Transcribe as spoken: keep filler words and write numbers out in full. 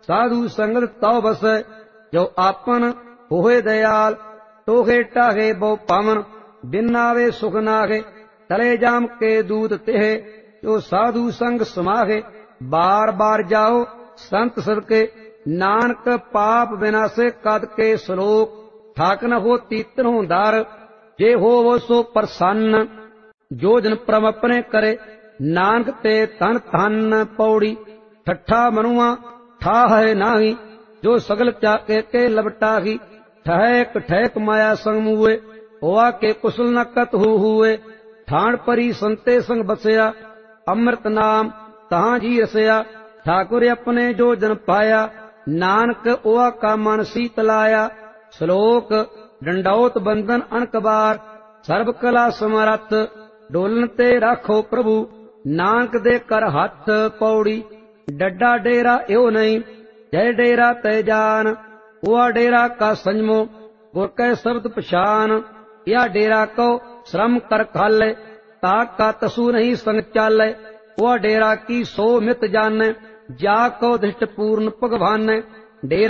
साधु संगत तौ बसै। जो आपन होए दयाल तोहे टाहे बहु पावन। बिन आवे सुख नागे तले जाम के दूत तेह। जो साधु संग समागे बार बार जाओ संत सदके। नानक पाप विनाशे कद के श्लोक। ठाकन हो तीतन हो दार जे हो वो सो प्रसन्न। जो जन परम अपने करे नानक ते तन धन पौड़ी। ठट्ठा मनुआ ठा है नाही जो सगल त्यागे के लबटाही। ठहक ठहक माया संग मुए होआ के कुशल न कत हो हुए। ठाण परी संते संग बसया अमृत नाम तहां जी रसया। ठाकुर अपने जो जन पाया नानक ओआ का मन शीतलाया। श्लोक डंडौत बंधन अनक बार सर्व कला समरथ। डोलन ते राखो प्रभु नानक दे कर हथ पौड़ी। डड्डा डेरा एओ नहीं जय डेरा तय जान। ओआ डेरा का संजमो गुर कै शब्द पछान। या डेरा को श्रम कर खाले ताक का तसु नहीं संग चाले। ओआ डेरा की सो मित जाने जा को दृष्ट पूर्ण भगवान। डेरा